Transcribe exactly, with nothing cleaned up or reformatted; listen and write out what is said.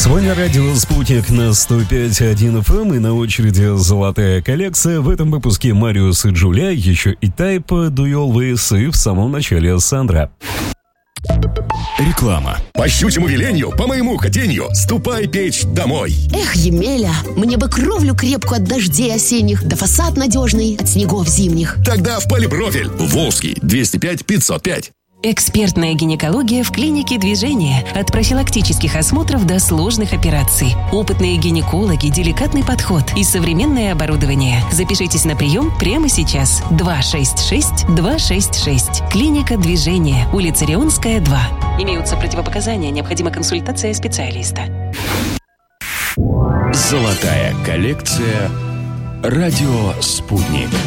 С вами радио «Спутник» на сто пять и один эф эм, и на очереди золотая коллекция. В этом выпуске Мариус и Джулия, еще и Type, Do You Always, и в самом начале Сандра. Реклама. По щучьему велению, по моему хотению, ступай печь домой. Эх, Емеля, мне бы кровлю крепкую от дождей осенних, да фасад надежный от снегов зимних. Тогда в Полипрофиль. Волжский, двести пять пятьсот пять. Экспертная гинекология в клинике «Движение». От профилактических осмотров до сложных операций. Опытные гинекологи, деликатный подход и современное оборудование. Запишитесь на прием прямо сейчас. два шесть шесть два шесть шесть. Клиника «Движение». Улица Рионская, два. Имеются противопоказания. Необходима консультация специалиста. Золотая коллекция. Радио «Спутник».